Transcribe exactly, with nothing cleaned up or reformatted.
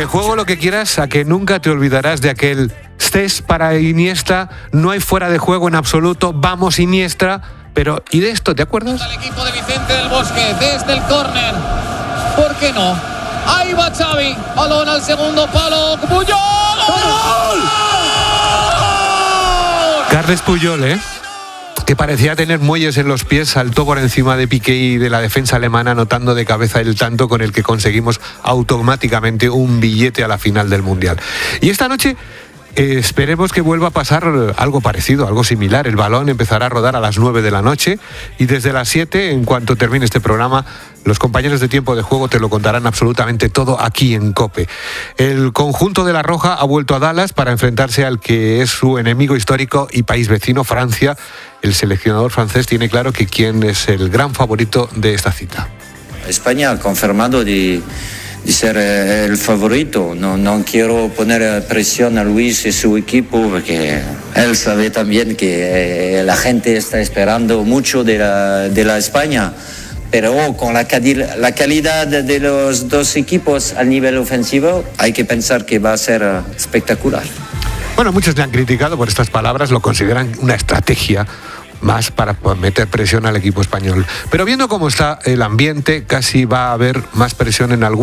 Me juego lo que quieras a que nunca te olvidarás de aquel Cés para Iniesta, no hay fuera de juego en absoluto, vamos Iniesta, pero ¿y de esto te acuerdas? El equipo de Vicente del Bosque desde el córner, ¿por qué no? Ahí va Xavi, balón al segundo palo, Puyol. ¡Gol! Carles Puyol, ¿eh? que parecía tener muelles en los pies, saltó por encima de Piqué y de la defensa alemana, anotando de cabeza el tanto con el que conseguimos automáticamente un billete a la final del Mundial. Y esta noche eh, esperemos que vuelva a pasar algo parecido, algo similar. El balón empezará a rodar a las nueve de la noche y desde las siete, en cuanto termine este programa, los compañeros de Tiempo de Juego te lo contarán absolutamente todo aquí en COPE. El conjunto de La Roja ha vuelto a Dallas para enfrentarse al que es su enemigo histórico y país vecino, Francia. El seleccionador francés tiene claro que quién es el gran favorito de esta cita. España ha confirmado de, de ser el favorito. No, no quiero poner presión a Luis y su equipo porque él sabe también que la gente está esperando mucho de la, de la España. Pero con la, la calidad de los dos equipos al nivel ofensivo, hay que pensar que va a ser espectacular. Bueno, muchos le han criticado por estas palabras, lo consideran una estrategia más para meter presión al equipo español. Pero viendo cómo está el ambiente, casi va a haber más presión en algún